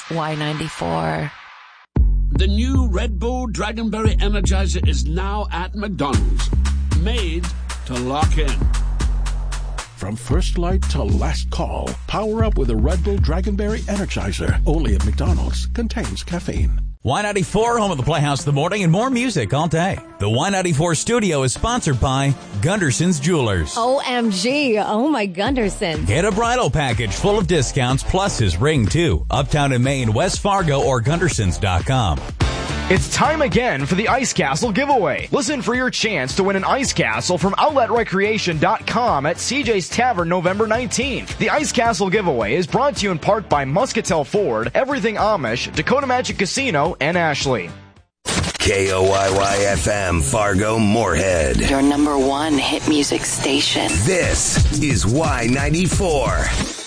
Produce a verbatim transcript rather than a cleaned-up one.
Y ninety-four. The new Red Bull Dragonberry Energizer is now at McDonald's. Made to lock in. From first light to last call, power up with a Red Bull Dragonberry Energizer. Only at McDonald's. Contains caffeine. Y ninety-four, home of the Playhouse in the morning, and more music all day. The Y ninety-four studio is sponsored by Gunderson's Jewelers. O M G. Oh, my Gunderson. Get a bridal package full of discounts plus his ring, too. Uptown in Maine, West Fargo, or Gundersons dot com. It's time again for the Ice Castle giveaway. Listen for your chance to win an Ice Castle from outlet recreation dot com at C J's Tavern November nineteenth. The Ice Castle giveaway is brought to you in part by Muscatel Ford, Everything Amish, Dakota Magic Casino, and Ashley. K O Y Y F M, Fargo, Moorhead. Your number one hit music station. This is Y ninety-four.